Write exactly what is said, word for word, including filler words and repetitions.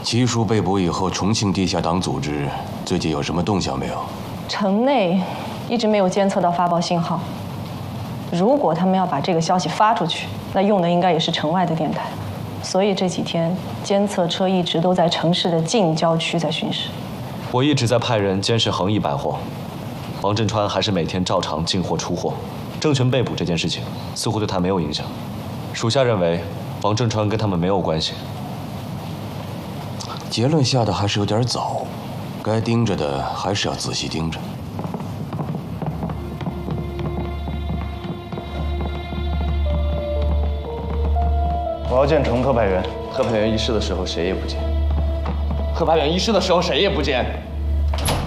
七叔被捕以后，重庆地下党组织最近有什么动向没有？ 城内一直没有监测到发报信号。如果他们要把这个消息发出去，那用的应该也是城外的电台。所以这几天监测车一直都在城市的近郊区在巡视。 我一直在派人监视恒益百货，王振川还是每天照常进货出货。郑权被捕这件事情似乎对他没有影响。属下认为王振川跟他们没有关系。 结论下的还是有点早，该盯着的还是要仔细盯着。 我要见程特派员。 特派员遗失的时候谁也不见。特派员遗失的时候谁也不见。